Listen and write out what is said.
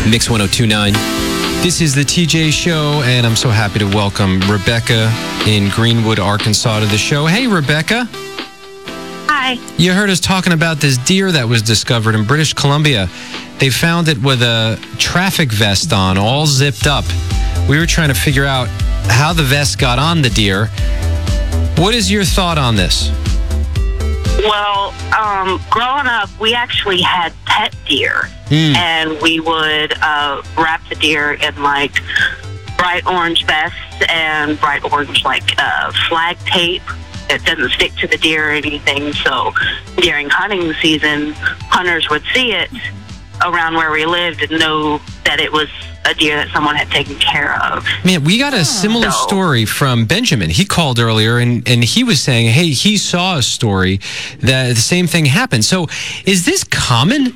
Mix 102.9. This is the TJ Show, and I'm so happy to welcome Rebecca in Greenwood, Arkansas to the show. Hey, Rebecca. Hi. You heard us talking about this deer that was discovered in British Columbia. They found it with a traffic vest on, all zipped up. We were trying to figure out how the vest got on the deer. What is your thought on this? Well, growing up, we actually had pet deer, and we would wrap the deer in, like, bright orange vests and bright orange, flag tape that doesn't stick to the deer or anything. So during hunting season, hunters would see it around where we lived and know that it was a deer that someone had taken care of. Man, we got a similar story from Benjamin. He called earlier, and he was saying, hey, he saw a story that the same thing happened. So is this common